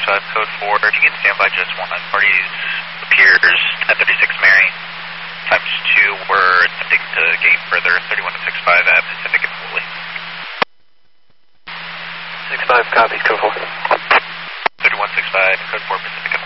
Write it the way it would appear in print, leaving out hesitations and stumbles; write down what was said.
3165, code 4. If you can stand by just one, parties appears at 36 Mary. Times 2, we're attempting to gain further 3165 at Pacific and Foley. 65, copy, code 4. 3165, code 4, Pacific and